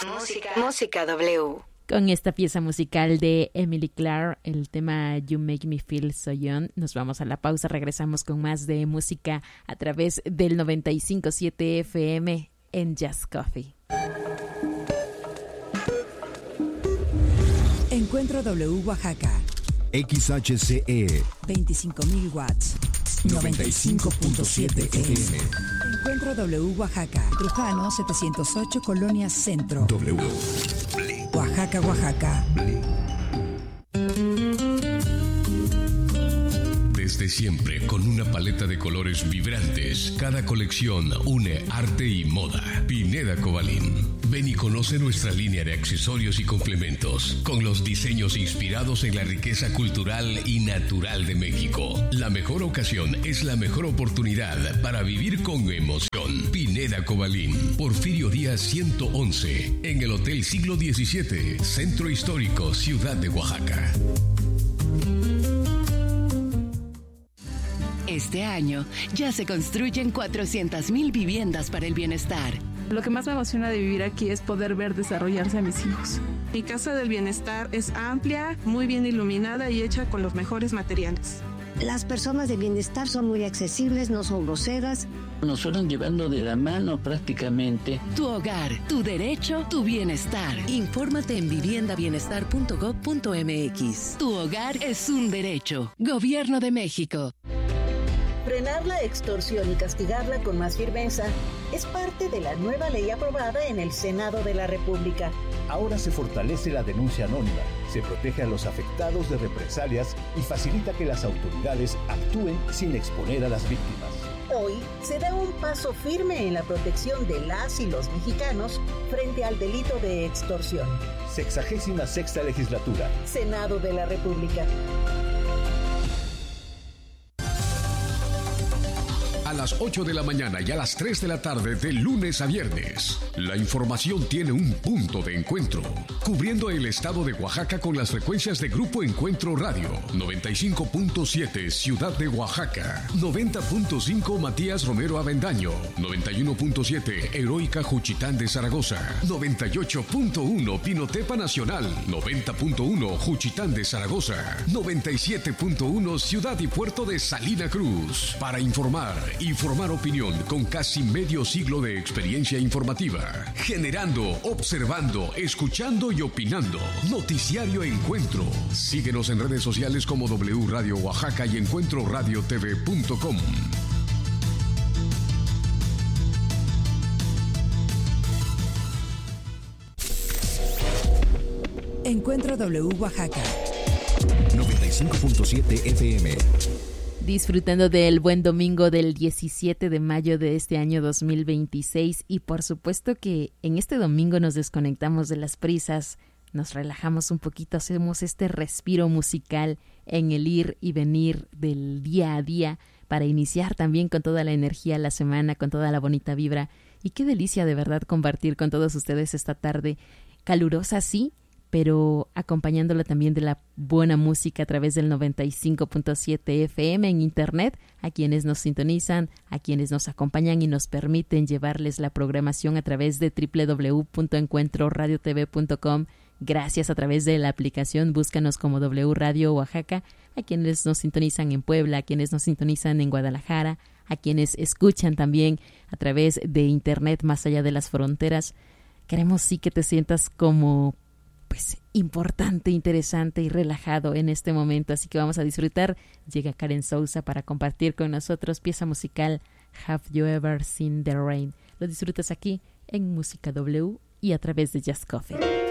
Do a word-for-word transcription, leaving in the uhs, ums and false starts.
Música, música W. Con esta pieza musical de Emily Clark, el tema You Make Me Feel So Young, nos vamos a la pausa, regresamos con más de música a través del noventa y cinco punto siete F M en Just Coffee. Encuentro W Oaxaca. X H C E veinticinco mil watts. noventa y cinco punto siete F M. Encuentro W Oaxaca. Trujano setecientos ocho, Colonia Centro. W. Oaxaca, Oaxaca. Desde siempre, con una paleta de colores vibrantes, cada colección une arte y moda. Pineda Cobalín. Ven y conoce nuestra línea de accesorios y complementos, con los diseños inspirados en la riqueza cultural y natural de México. La mejor ocasión es la mejor oportunidad para vivir con emoción. Pineda Cobalín, Porfirio Díaz ciento once, en el Hotel Siglo diecisiete, Centro Histórico, Ciudad de Oaxaca. Este año ya se construyen cuatrocientas mil viviendas para el bienestar. Lo que más me emociona de vivir aquí es poder ver desarrollarse a mis hijos. Mi casa del bienestar es amplia, muy bien iluminada y hecha con los mejores materiales. Las personas de bienestar son muy accesibles, no son groseras. Nos fueron llevando de la mano prácticamente. Tu hogar, tu derecho, tu bienestar. Infórmate en vivienda bienestar punto gob punto m x. Tu hogar es un derecho. Gobierno de México. Frenar la extorsión y castigarla con más firmeza es parte de la nueva ley aprobada en el Senado de la República. Ahora se fortalece la denuncia anónima, se protege a los afectados de represalias y facilita que las autoridades actúen sin exponer a las víctimas. Hoy se da un paso firme en la protección de las y los mexicanos frente al delito de extorsión. Sexagésima sexta legislatura. Senado de la República. A las ocho de la mañana y a las tres de la tarde de lunes a viernes. La información tiene un punto de encuentro, cubriendo el estado de Oaxaca con las frecuencias de Grupo Encuentro Radio, noventa y cinco punto siete Ciudad de Oaxaca, noventa punto cinco Matías Romero Avendaño, noventa y uno punto siete Heroica Juchitán de Zaragoza, noventa y ocho punto uno Pinotepa Nacional, noventa punto uno Juchitán de Zaragoza, noventa y siete punto uno Ciudad y Puerto de Salina Cruz. Para informar y formar opinión con casi medio siglo de experiencia informativa, generando, observando, escuchando y opinando. Noticiario Encuentro. Síguenos en redes sociales como W Radio Oaxaca y encuentro radio t v punto com. Encuentro W Oaxaca. noventa y cinco punto siete F M. Disfrutando del buen domingo del diecisiete de mayo de este año dos mil veintiséis, y por supuesto que en este domingo nos desconectamos de las prisas, nos relajamos un poquito, hacemos este respiro musical en el ir y venir del día a día para iniciar también con toda la energía la semana, con toda la bonita vibra. Y qué delicia de verdad compartir con todos ustedes esta tarde calurosa, sí, pero acompañándola también de la buena música a través del noventa y cinco punto siete F M en internet, a quienes nos sintonizan, a quienes nos acompañan y nos permiten llevarles la programación a través de w w w punto encuentro radio t v punto com. Gracias a través de la aplicación, búscanos como W Radio Oaxaca, a quienes nos sintonizan en Puebla, a quienes nos sintonizan en Guadalajara, a quienes escuchan también a través de internet más allá de las fronteras. Queremos sí que te sientas como pues importante, interesante y relajado en este momento, así que vamos a disfrutar. Llega Karen Sousa para compartir con nosotros pieza musical Have You Ever Seen the Rain. Lo disfrutas aquí en Música W y a través de Just Coffee.